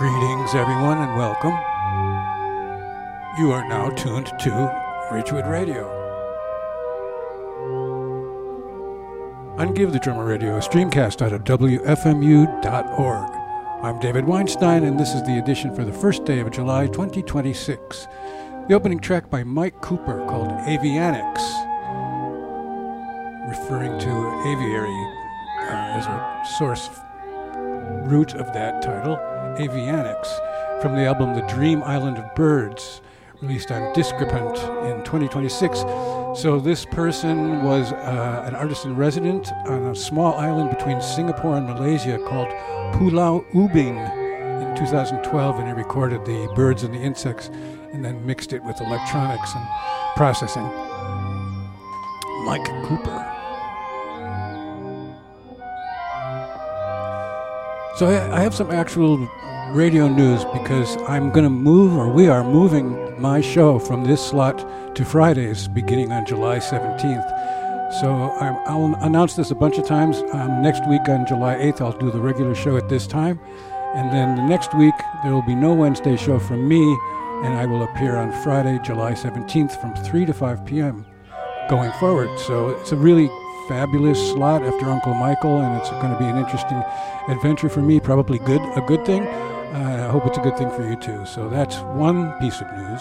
Greetings, everyone, and welcome. You are now tuned to Ridgewood Radio. On Give the Drummer Radio, a streamcast out of WFMU.org. I'm David Weinstein, and this is the edition for the first day of July 2026. The opening track by Mike Cooper called Avianics, referring to aviary as a source root of that title, Avianics, from the album The Dream Island of Birds, released on Discrepant in 2026. So this person was an artist-in-resident on a small island between Singapore and Malaysia called Pulau Ubin in 2012, and he recorded the birds and the insects and then mixed it with electronics and processing. Mike Cooper. So I have some actual radio news because I'm going to move, or we are moving my show from this slot to Fridays beginning on July 17th. So I'll announce this a bunch of times. Next week on July 8th, I'll do the regular show at this time. And then the next week, there will be no Wednesday show from me, and I will appear on Friday, July 17th from 3 to 5 p.m. going forward. So it's a really fabulous slot after Uncle Michael, and it's going to be an interesting adventure for me, probably a good thing. I hope it's a good thing for you too. So that's one piece of news.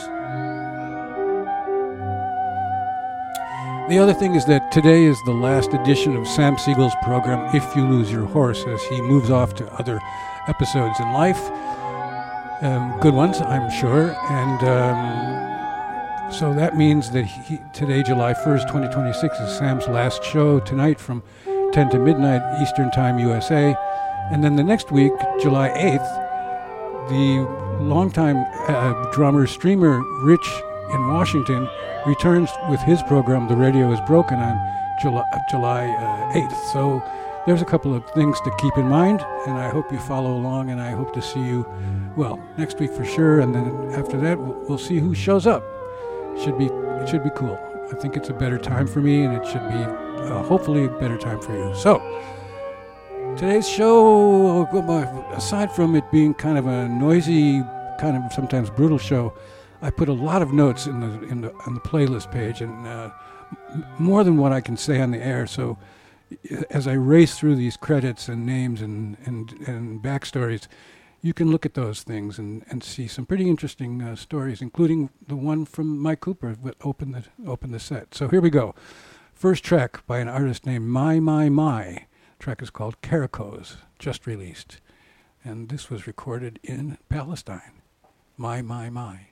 The other thing is that today is the last edition of Sam Siegel's program, If You Lose Your Horse, as he moves off to other episodes in life. Good ones, I'm sure. And so that means that today, July 1st, 2026, is Sam's last show tonight from 10 to midnight Eastern Time, USA. And then the next week, July 8th, the longtime drummer, streamer Rich in Washington returns with his program, The Radio Is Broken, on July 8th. So there's a couple of things to keep in mind, and I hope you follow along, and I hope to see you, well, next week for sure, and then after that, we'll see who shows up. It should be cool. I think it's a better time for me, and it should be hopefully a better time for you. So today's show, aside from it being kind of a noisy, kind of sometimes brutal show, I put a lot of notes on the playlist page, and more than what I can say on the air. So as I race through these credits and names and backstories, you can look at those things and see some pretty interesting stories, including the one from Mike Cooper that opened the set. So here we go. First track by an artist named My. The track is called Caracos, just released. And this was recorded in Palestine. My.